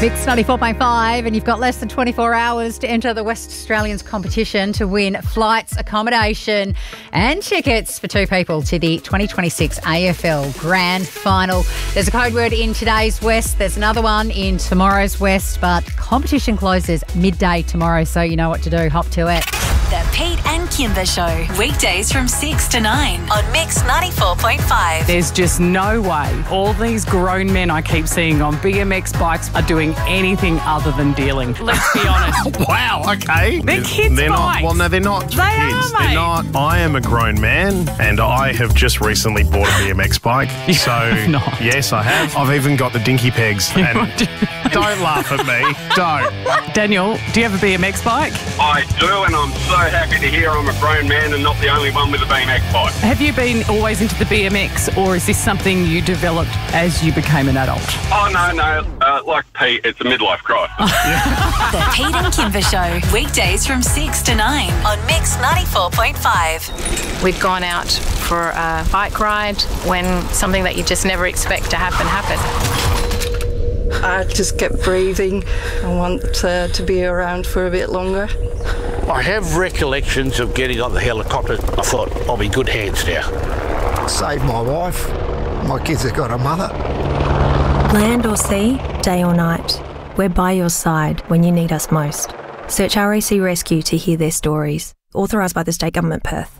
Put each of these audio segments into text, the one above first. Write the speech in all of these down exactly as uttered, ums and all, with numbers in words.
Mix ninety-four point five, and you've got less than twenty-four hours to enter the West Australians competition to win flights, accommodation and tickets for two people to the twenty twenty-six A F L Grand Final. There's a code word in today's West. There's another one in tomorrow's West, but competition closes midday tomorrow, so you know what to do. Hop to it. The Pete and Kimber Show, weekdays from six to nine on Mix ninety-four point five. There's just no way all these grown men I keep seeing on B M X bikes are doing anything other than dealing. Let's be honest. Wow, okay. They're kids' They're bikes. not, well, no, they're not They kids. are, They're mate. not. I am a grown man and I have just recently bought a B M X bike. So, not. yes, I have. I've even got the dinky pegs. And don't laugh at me. Don't. Daniel, do you have a B M X bike? I do, and I'm so happy to hear I'm a grown man and not the only one with a B M X bike. Have you been always into the B M X, or is this something you developed as you became an adult? Oh, no, no. Uh, like Pete, it's a midlife crisis. The Pete and Kimber Show, weekdays from six to nine on Mix ninety-four point five. We'd gone out for a bike ride when something that you just never expect to happen happened. I just kept breathing. I want uh, to be around for a bit longer. I have recollections of getting on the helicopter. I thought, I'll be good hands now. Saved my wife. My kids have got a mother. Land or sea, day or night, we're by your side when you need us most. Search R A C Rescue to hear their stories. Authorised by the State Government, Perth.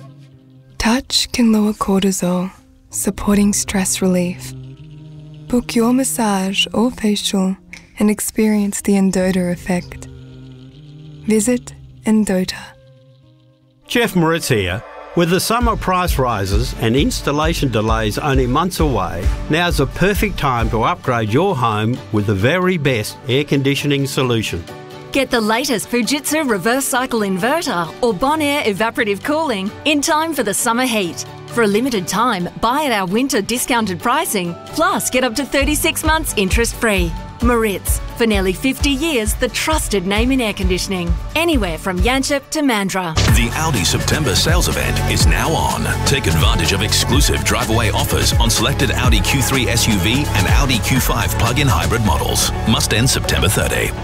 Touch can lower cortisol, supporting stress relief. Book your massage or facial and experience the Endota effect. Visit Endota. Jeff Moritz here. With the summer price rises and installation delays only months away, now's the perfect time to upgrade your home with the very best air conditioning solution. Get the latest Fujitsu reverse cycle inverter or Bonaire evaporative cooling in time for the summer heat. For a limited time, buy at our winter discounted pricing, plus get up to thirty-six months interest-free. Moritz, for nearly fifty years, the trusted name in air conditioning. Anywhere from Yanchep to Mandurah. The Audi September sales event is now on. Take advantage of exclusive drive-away offers on selected Audi Q three S U V and Audi Q five plug-in hybrid models. Must end September thirtieth.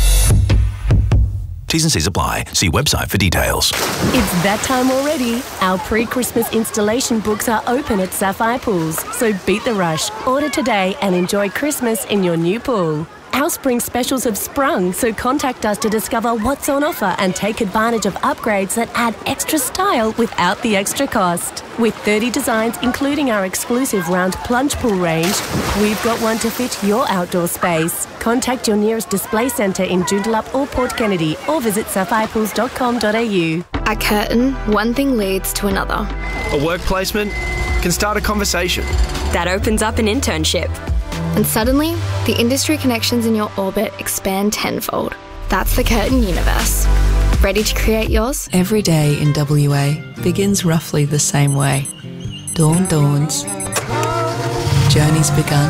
T's and C's apply. See website for details. It's that time already. Our pre-Christmas installation books are open at Sapphire Pools, so beat the rush. Order today and enjoy Christmas in your new pool. Our spring specials have sprung, so contact us to discover what's on offer and take advantage of upgrades that add extra style without the extra cost. With thirty designs, including our exclusive round plunge pool range, we've got one to fit your outdoor space. Contact your nearest display centre in Joondalup or Port Kennedy, or visit sapphire pools dot com dot a u. At Curtin, one thing leads to another. A work placement can start a conversation. That opens up an internship. And suddenly, the industry connections in your orbit expand tenfold. That's the Curtin universe. Ready to create yours? Every day in W A begins roughly the same way. Dawn dawns. Journey's begun.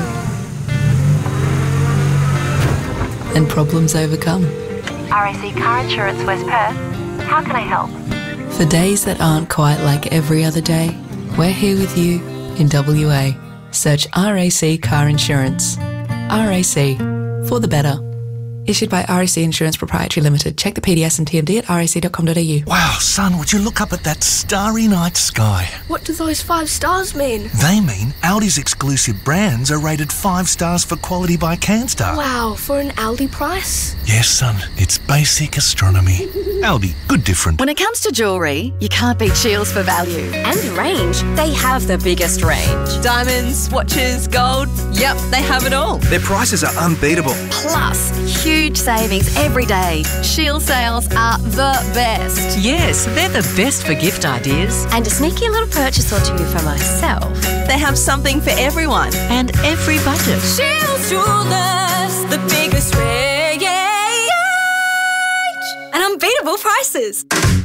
And problems overcome. R A C Car Insurance West Perth. How can I help? For days that aren't quite like every other day, we're here with you in W A. Search R A C Car Insurance. R A C, for the better. Issued by R A C Insurance Proprietary Limited. Check the P D S and T M D at r a c dot com dot a u. Wow, son, would you look up at that starry night sky? What do those five stars mean? They mean Audi's exclusive brands are rated five stars for quality by CanStar. Wow, for an Aldi price? Yes, son, it's basic astronomy. Aldi, good different. When it comes to jewellery, you can't beat Shields for value. And range. They have the biggest range. Diamonds, watches, gold, yep, they have it all. Their prices are unbeatable. Plus, huge savings every day. Shield sales are the best. Yes, they're the best for gift ideas. And a sneaky little purchase or two for myself. They have something for everyone. And every budget. Shields Jewellers, the biggest range. And unbeatable prices.